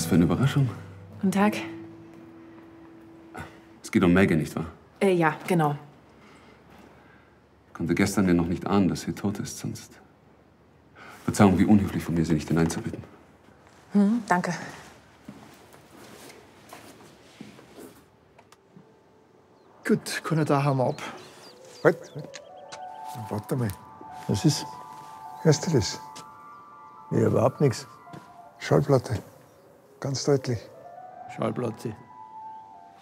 Was für eine Überraschung. Guten Tag. Es geht um Megan, nicht wahr? Ja, genau. Konnte gestern ja noch nicht ahnen, dass sie tot ist, sonst... Verzeihung, wie unhöflich von mir, Sie nicht hineinzubitten. Danke. Gut, kann ich da haben wir ab. Halt. Warte mal. Was ist? Hörst du das? Ja, überhaupt nichts. Schallplatte. Ganz deutlich. Schallplatte.